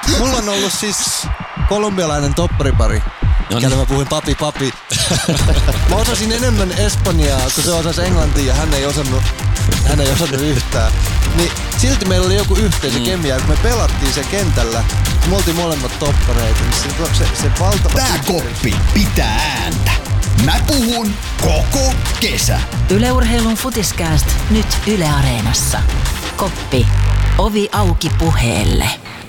Mulla on ollut siis kolumbialainen topparipari. Kelle mä puhuin papi. Mä osasin enemmän espanjaa, kun se osasi englantia ja hän ei osannut yhtään. Niin silti meillä oli joku yhteisökemia, kun me pelattiin se kentällä. Me oltiin molemmat toppareita, niin se valtava... Tää koppi pitää ääntä. Mä puhun koko kesä. Yle Urheilun Futiskääst nyt Yle Areenassa. Koppi. Ovi auki puheelle.